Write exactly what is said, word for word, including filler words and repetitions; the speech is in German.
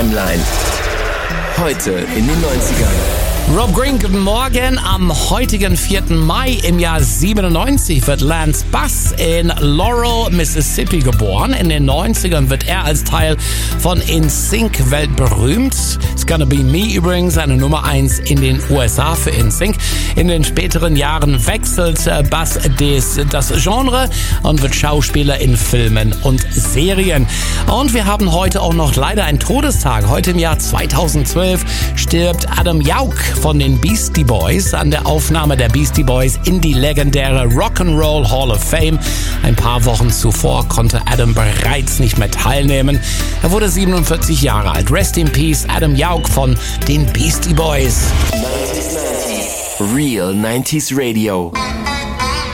Timeline. Heute in den neunzigern. Rob Green, guten Morgen. Am heutigen vierten Mai im Jahr siebenundneunzig wird Lance Bass in Laurel, Mississippi geboren. In den neunzigern wird er als Teil von In Sync weltberühmt. It's Gonna Be Me übrigens eine Nummer eins in den U S A für In Sync. In den späteren Jahren wechselt Bass des, das Genre und wird Schauspieler in Filmen und Serien. Und wir haben heute auch noch leider einen Todestag. Heute im Jahr zweitausendzwölf stirbt Adam Yauch von den Beastie Boys an der Aufnahme der Beastie Boys in die legendäre Rock'n'Roll Hall of Fame. Ein paar Wochen zuvor konnte Adam bereits nicht mehr teilnehmen. Er wurde siebenundvierzig Jahre alt. Rest in Peace, Adam Yauch von den Beastie Boys. neunzig neunzig Real neunziger Radio.